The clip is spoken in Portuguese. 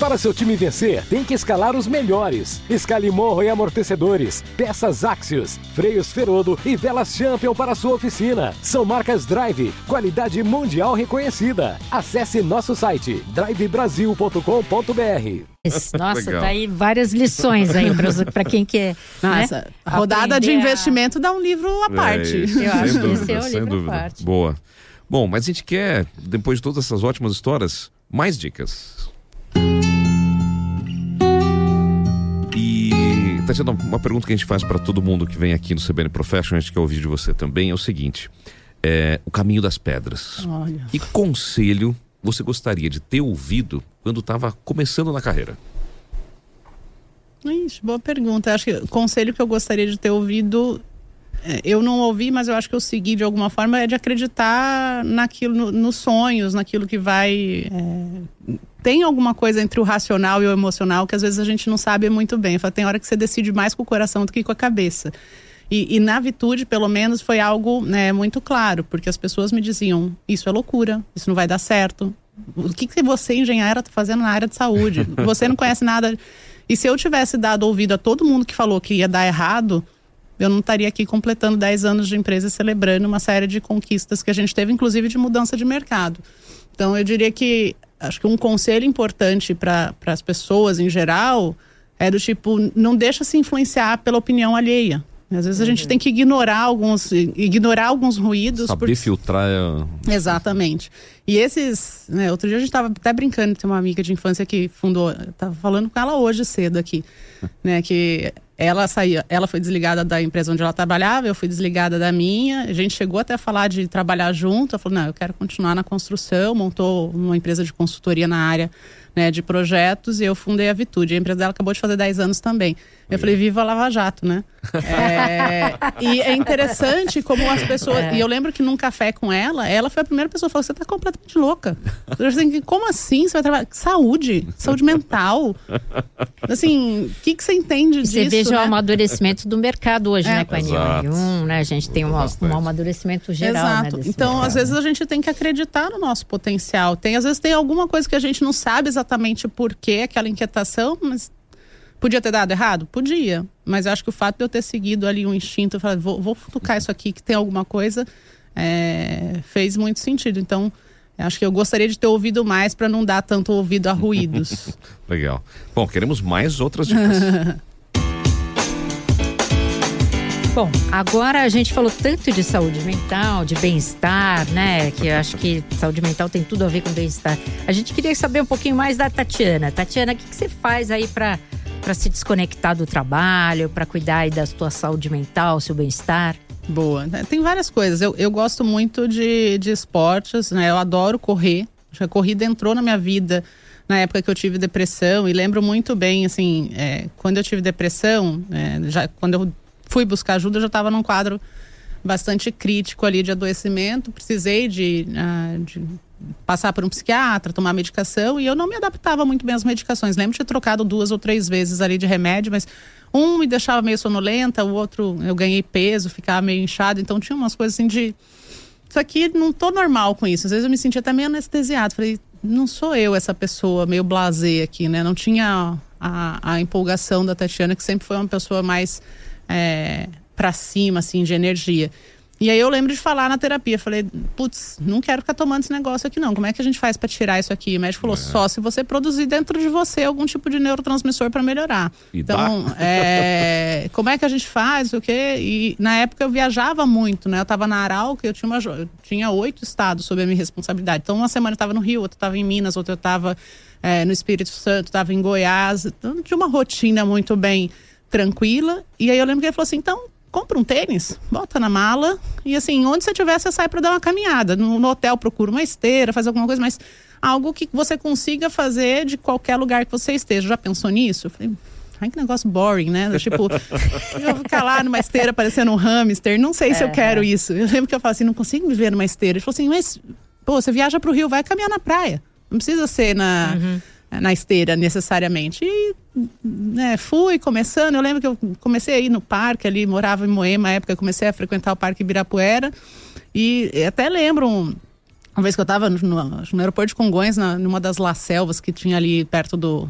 Para seu time vencer, tem que escalar os melhores. Escale morro e amortecedores, peças Axios, freios Ferodo e velas Champion para sua oficina. São marcas Drive, qualidade mundial reconhecida. Acesse nosso site drivebrasil.com.br. Nossa, Legal. tá aí várias lições aí para quem quer. Nossa, né? a rodada de investimento dá um livro à parte. Eu acho que esse é o sem livro à dúvida. parte. Boa. Bom, mas a gente quer, depois de todas essas ótimas histórias, mais dicas. E, Tatiana, uma pergunta que a gente faz para todo mundo que vem aqui no CBN Professional, a gente quer ouvir de você também, é o seguinte: o caminho das pedras. Olha. Que conselho você gostaria de ter ouvido quando estava começando na carreira? Ixi, boa pergunta. Acho que o conselho que eu gostaria de ter ouvido, eu não ouvi, mas eu acho que eu segui de alguma forma, é de acreditar naquilo, nos sonhos, naquilo que vai... Tem alguma coisa entre o racional e o emocional que às vezes a gente não sabe muito bem. Tem hora que você decide mais com o coração do que com a cabeça. E na Vitude, pelo menos, foi algo, né, muito claro, porque as pessoas me diziam: isso é loucura, isso não vai dar certo. O que você, engenheira, está fazendo na área de saúde? Você não conhece nada. E se eu tivesse dado ouvido a todo mundo que falou que ia dar errado, eu não estaria aqui completando 10 anos de empresa e celebrando uma série de conquistas que a gente teve, inclusive de mudança de mercado. Então, eu diria que, acho que um conselho importante para as pessoas em geral é do tipo: não deixa se influenciar pela opinião alheia. Às vezes a gente tem que ignorar alguns ruídos. Saber filtrar. Exatamente. E esses, né, outro dia a gente estava até brincando, tem uma amiga de infância que fundou, estava falando com ela hoje cedo aqui, né, que ela foi desligada da empresa onde ela trabalhava, eu fui desligada da minha, a gente chegou até a falar de trabalhar junto, ela falou: não, eu quero continuar na construção, montou uma empresa de consultoria na área, né, de projetos, e eu fundei a Vitude. A empresa dela acabou de fazer 10 anos também. Eu falei: viva a Lava Jato, né? E é interessante como as pessoas... E eu lembro que num café com ela foi a primeira pessoa que falou: você tá completamente louca. Eu falei: como assim você vai trabalhar? Saúde mental. Assim, o que você entende disso? Você veja, né? o amadurecimento do mercado hoje, né, com a Exato. N1, né? A gente tem um amadurecimento geral, Exato. né, Então, mercado. às vezes a gente tem que acreditar no nosso potencial. Às vezes tem alguma coisa que a gente não sabe exatamente por que aquela inquietação, mas podia ter dado errado? Podia. Mas eu acho que o fato de eu ter seguido ali um instinto, eu falei: vou futucar isso aqui, que tem alguma coisa, fez muito sentido. Então, eu acho que eu gostaria de ter ouvido mais para não dar tanto ouvido a ruídos. Legal. Bom, queremos mais outras dicas. Bom, agora a gente falou tanto de saúde mental, de bem-estar, né? Que eu acho que saúde mental tem tudo a ver com bem-estar. A gente queria saber um pouquinho mais da Tatiana. Tatiana, o que você faz aí para se desconectar do trabalho, para cuidar aí da sua saúde mental, seu bem-estar? Boa. Tem várias coisas. Eu gosto muito de esportes, né? Eu adoro correr. A corrida entrou na minha vida na época que eu tive depressão, e lembro muito bem, assim, quando eu tive depressão, quando eu fui buscar ajuda, eu já estava num quadro bastante crítico ali de adoecimento. Precisei de passar por um psiquiatra, tomar medicação, e eu não me adaptava muito bem às medicações. Lembro de ter trocado 2 ou 3 vezes ali de remédio, mas um me deixava meio sonolenta, o outro eu ganhei peso, ficava meio inchado. Então tinha umas coisas assim de: isso aqui, não tô normal com isso. Às vezes eu me sentia até meio anestesiado. Falei: não sou eu essa pessoa meio blasé aqui, né? Não tinha a empolgação da Tatiana, que sempre foi uma pessoa mais pra cima, assim, de energia. E aí eu lembro de falar na terapia, falei: putz, não quero ficar tomando esse negócio aqui não, como é que a gente faz pra tirar isso aqui? O médico falou: só se você produzir dentro de você algum tipo de neurotransmissor pra melhorar. Então, como é que a gente faz, o quê? E na época eu viajava muito, né? Eu tava na Arauca, eu tinha 8 estados sob a minha responsabilidade. Então uma semana eu tava no Rio, outra eu tava em Minas, outra eu tava no Espírito Santo, tava em Goiás. Então tinha uma rotina muito bem tranquila. E aí eu lembro que ele falou assim: então, compra um tênis, bota na mala e assim, onde você estiver, você sai para dar uma caminhada. No hotel procura uma esteira, faz alguma coisa, mas algo que você consiga fazer de qualquer lugar que você esteja. Já pensou nisso? Eu falei: ai, que negócio boring, né? Tipo, eu vou ficar lá numa esteira parecendo um hamster, não sei se eu quero isso. Eu lembro que eu falei assim: não consigo viver numa esteira. Ele falou assim: mas, pô, você viaja pro Rio, vai caminhar na praia. Não precisa ser na esteira necessariamente. E fui começando. Eu lembro que eu comecei a ir no parque ali, morava em Moema na época, eu comecei a frequentar o Parque Ibirapuera, e até lembro uma vez que eu estava no aeroporto de Congonhas, numa das laselvas que tinha ali perto do